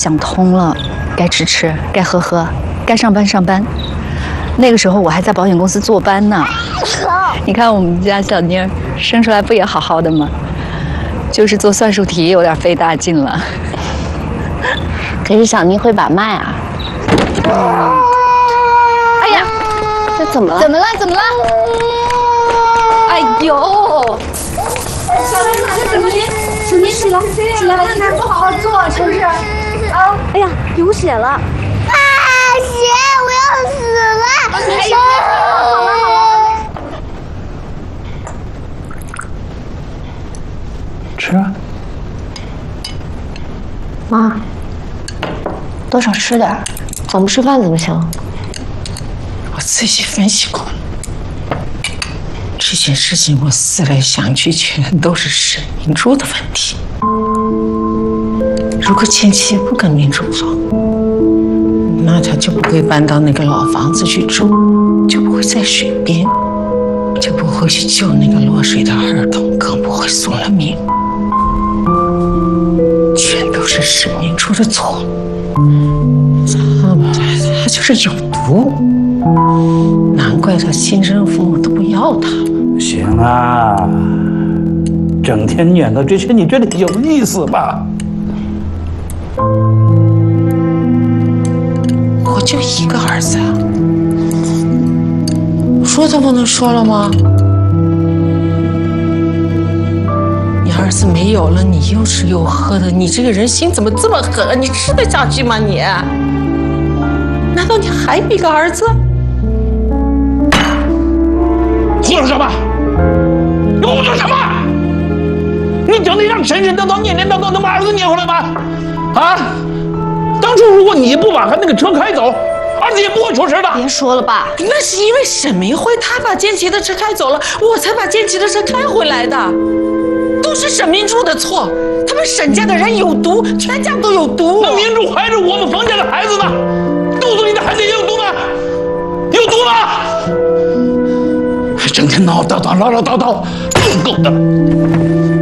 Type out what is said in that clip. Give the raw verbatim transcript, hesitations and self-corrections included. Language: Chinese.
想通了，该吃吃，该喝喝，该上班上班。那个时候我还在保险公司坐班呢。你看我们家小妮儿生出来不也好好的吗？就是做算术题有点费大劲了。 可是小妮会把脉啊。嗯、哎呀，这怎么了？ 怎么了？怎么了？哎呦！ 小妮，小妮，小妮起来，起来，看看，不好好坐，是不是？啊！ 哎呀，流血了！ 啊，血！我要死了！ 哎呀，好了好了。 吃啊！ 妈，多少吃点，早不吃饭怎么行？ 我仔细分析过，这件事情我思来想去，全都是沈明珠的问题。如果前妻不跟明珠走，那他就不会搬到那个老房子去住，就不会在水边，就不会去救那个落水的儿童，更不会送了命。全都是沈明珠的错，他他就是有毒，难怪他亲生父母都不要他。 行啊，整天念叨这些，你觉得有意思吧？ 我就一个儿子啊，说都不能说了吗？你儿子没有了，你又吃又喝的，你这个人心怎么这么狠？你吃得下去吗你？难道你还比个儿子？ 胡说什么？你胡说什么？你整天让神神叨叨、念念叨叨，能把儿子撵回来吗？啊！当初如果你不把他那个车开走，儿子也不会出事的。 别说了吧， 那是因为沈明辉他把建奇的车开走了，我才把建奇的车开回来的，都是沈明珠的错。他们沈家的人有毒，全家都有毒。 那明珠还是我们冯家的孩子呢？肚子里的孩子也有毒吗？有毒吗？还整天唠叨叨、唠唠叨叨，够够的了。